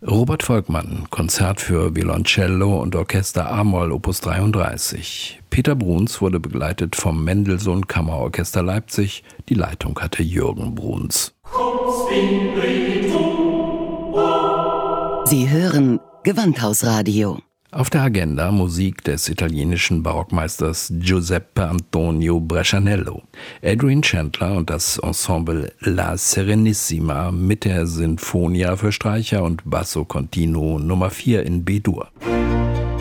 Robert Volkmann, Konzert für Violoncello und Orchester a-Moll Opus 33. Peter Bruns wurde begleitet vom Mendelssohn Kammerorchester Leipzig. Die Leitung hatte Jürgen Bruns. Sie hören Gewandhausradio. Auf der Agenda Musik des italienischen Barockmeisters Giuseppe Antonio Brescianello. Adrian Chandler und das Ensemble La Serenissima mit der Sinfonia für Streicher und Basso Continuo Nummer 4 in B-Dur.